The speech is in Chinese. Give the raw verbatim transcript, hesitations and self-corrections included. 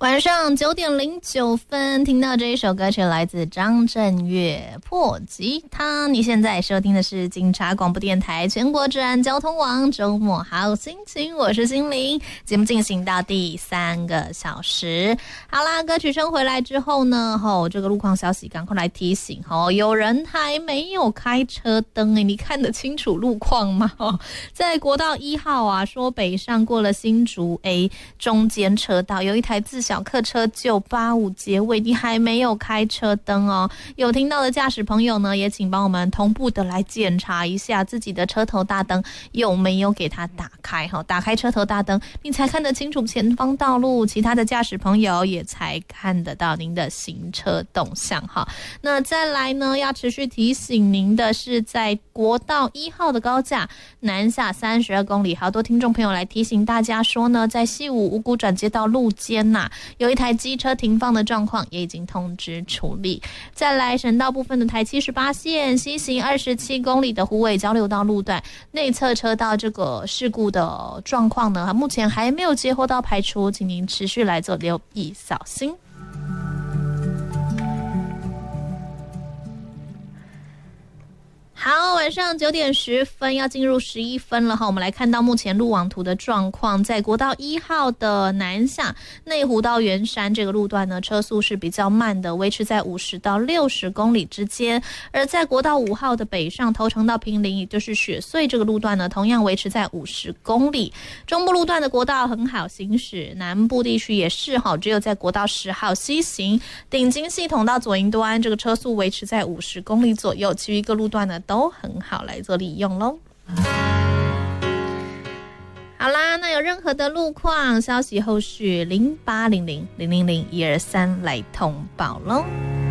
晚上九点零九分，听到这一首歌曲来自张震岳《破吉他》。你现在收听的是警察广播电台全国治安交通网周末好心情，我是心灵。节目进行到第三个小时。好啦，歌曲声回来之后呢，吼、哦，这个路况消息赶快来提醒吼、哦，有人还没有开车灯诶，你看得清楚路况吗？哦，在国道一号啊，说北上过了新竹 A 中间车道，有一台自小客车九八五结尾，你还没有开车灯哦。有听到的驾驶朋友呢，也请帮我们同步的来检查一下自己的车头大灯有没有给它打开哈。打开车头大灯，你才看得清楚前方道路，其他的驾驶朋友也才看得到您的行车动向哈。那再来呢，要持续提醒您的是，在国道一号的高架南下三十二公里，好多听众朋友来提醒大家说呢，在西武五股转接道路肩呐、啊。有一台机车停放的状况，也已经通知处理。再来，省道部分的台七十八线西行二十七公里的虎尾交流道路段内侧车道这个事故的状况呢，目前还没有接获到排除，请您持续来做留意小心。好，晚上九点十分要进入十一分了哈，我们来看到目前路网图的状况，在国道一号的南下内湖到圆山这个路段呢，车速是比较慢的，维持在五十到六十公里之间。而在国道五号的北上头城到坪林，也就是雪隧这个路段呢，同样维持在五十公里。中部路段的国道很好行驶，南部地区也是哈，只有在国道十号西行顶金系统到左营端，这个车速维持在五十公里左右，其余一个路段呢都很好来做利用咯。好啦，那有任何的路况消息，后续零八零零零零零一二三来通报咯。